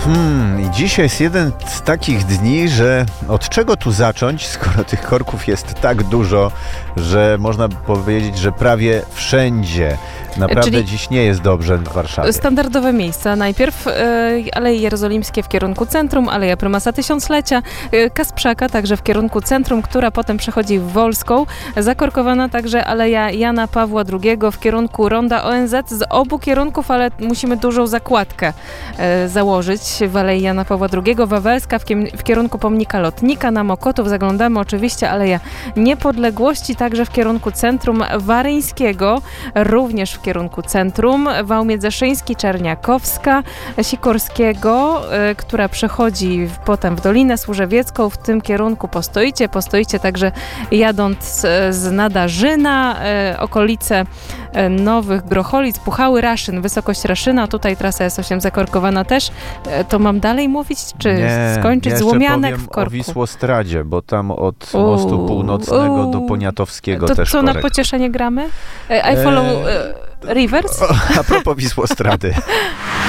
I dzisiaj jest jeden z takich dni, że od czego tu zacząć, skoro tych korków jest tak dużo, że można powiedzieć, że prawie wszędzie. Naprawdę Czyli dziś nie jest dobrze w Warszawie. standardowe miejsca. Najpierw Aleje Jerozolimskie w kierunku centrum, Aleja Prymasa Tysiąclecia, Kasprzaka także w kierunku centrum, która potem przechodzi w Wolską. Zakorkowana także Aleja Jana Pawła II w kierunku Ronda ONZ z obu kierunków, ale musimy dużą zakładkę założyć w Alei Jana Pawła II. Wawelska w kierunku pomnika Lotnika. Na Mokotów zaglądamy oczywiście Aleja Niepodległości, także w kierunku centrum Waryńskiego, również w kierunku centrum, wał Międzeszyński, Czerniakowska, Sikorskiego, która przechodzi potem w Dolinę Służewiecką, w tym kierunku postoicie także jadąc z Nadarzyna, okolice Nowych Grocholic, Puchały, Raszyn, wysokość Raszyna, tutaj trasa S8 zakorkowana też. To mam dalej mówić, czy skończyć z Łomianek w korku? O Wisłostradzie, bo tam od mostu północnego do Poniatowskiego to też co korek. na pocieszenie gramy? I follow Rivers? A propos Wisłostrady.